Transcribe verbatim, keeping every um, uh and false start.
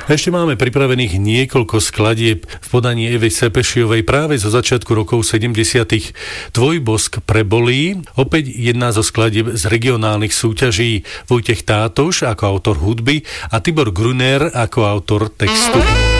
Ešte máme pripravených niekoľko skladieb v podaní Evy Sepešiovej práve zo začiatku rokov sedemdesiatych. Tvoj bosk prebolí, opäť jedna zo skladieb z regionálnych súťaží. Vojtech Tátoš ako autor hudby a Tibor Gruner ako autor textu.